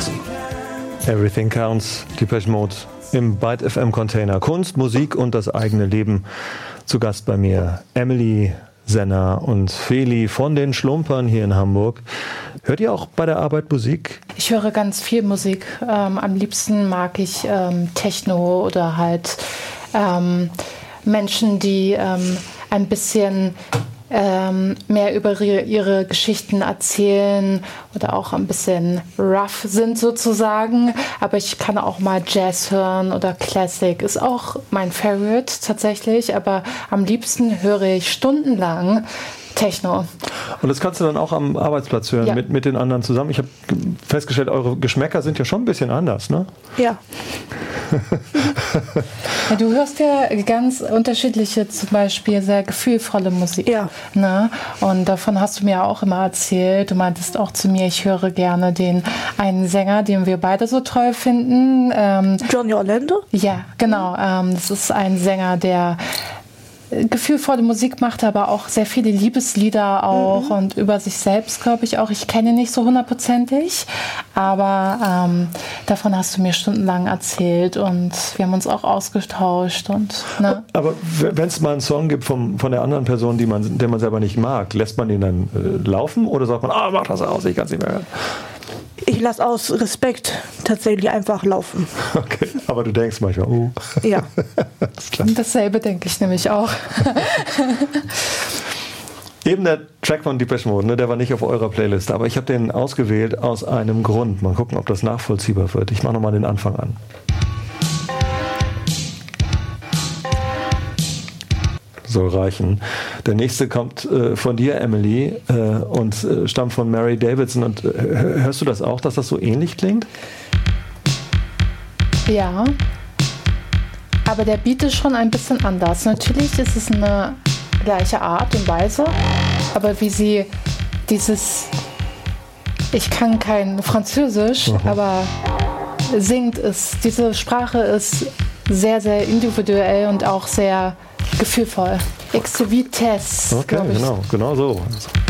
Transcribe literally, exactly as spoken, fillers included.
Everything Counts, Depeche Mode im Byte F M Container. Kunst, Musik und das eigene Leben. Zu Gast bei mir Emily Senner und Feli von den Schlumpern hier in Hamburg. Hört ihr auch bei der Arbeit Musik? Ich höre ganz viel Musik. Ähm, am liebsten mag ich ähm, Techno oder halt ähm, Menschen, die ähm, ein bisschen ähm, mehr über ihre, ihre Geschichten erzählen oder auch ein bisschen rough sind sozusagen. Aber ich kann auch mal Jazz hören oder Classic. Ist auch mein Favorite tatsächlich. Aber am liebsten höre ich stundenlang Techno. Und das kannst du dann auch am Arbeitsplatz hören, ja. mit, mit den anderen zusammen. Ich habe festgestellt, eure Geschmäcker sind ja schon ein bisschen anders, ne? Ja. Ja, du hörst ja ganz unterschiedliche, zum Beispiel sehr gefühlvolle Musik. Ja. Ne? Und davon hast du mir auch immer erzählt. Du meintest auch zu mir, ich höre gerne den einen Sänger, den wir beide so toll finden. Ähm, Johnny Orlando? Ja, genau. Ähm, das ist ein Sänger, der gefühlvolle Musik macht, aber auch sehr viele Liebeslieder auch mhm. und über sich selbst, glaube ich auch. Ich kenne ihn nicht so hundertprozentig, aber ähm, davon hast du mir stundenlang erzählt und wir haben uns auch ausgetauscht. Und, ne? Aber wenn es mal einen Song gibt vom, von der anderen Person, die man, den man selber nicht mag, lässt man ihn dann äh, laufen oder sagt man, ah, mach das aus, ich kann es nicht mehr hören? Ich lasse aus Respekt tatsächlich einfach laufen. Okay, aber du denkst manchmal, uh. Ja. Das klar. Dasselbe denke ich nämlich auch. Eben der Track von Depeche Mode, ne, der war nicht auf eurer Playlist, aber ich habe den ausgewählt aus einem Grund. Mal gucken, ob das nachvollziehbar wird. Ich mache nochmal den Anfang an. Soll reichen. Der nächste kommt äh, von dir, Emily, äh, und äh, stammt von Mary Davidson. Und äh, hörst du das auch, dass das so ähnlich klingt? Ja, aber der Beat ist schon ein bisschen anders. Natürlich ist es eine gleiche Art und Weise, aber wie sie dieses, ich kann kein Französisch, mhm. aber singt es, diese Sprache ist sehr, sehr individuell und auch sehr gefühlvoll. Ex vitesse, okay, glaube ich. Genau, genau so.